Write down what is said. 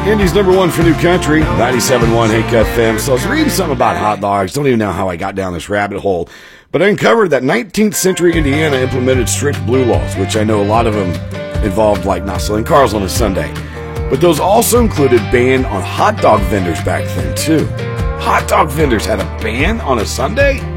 Indy's number one for new country, 97.1 Hank FM. So I was reading something about hot dogs. Don't even know how I got down this rabbit hole. But I uncovered that 19th century Indiana implemented strict blue laws, which I know a lot of them involved like not selling cars on a Sunday. But those also included ban on hot dog vendors back then too. Hot dog vendors had a ban on a Sunday?